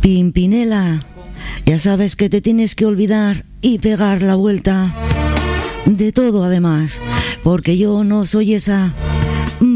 Pimpinela, ya sabes que te tienes que olvidar y pegar la vuelta de todo además, porque yo no soy esa